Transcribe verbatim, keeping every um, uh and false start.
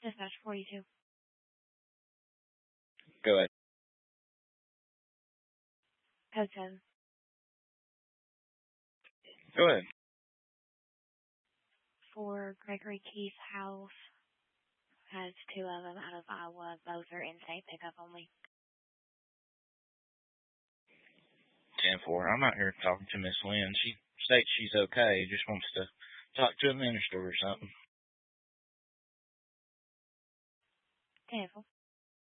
Dispatch forty-two. Go ahead. Code ten. Go ahead. For Gregory Keith's house. Has two of them out of Iowa. Both are in-state pickup only. ten four. I'm out here talking to Miss Lynn. She states she's okay. Just wants to talk to a minister or something. ten four.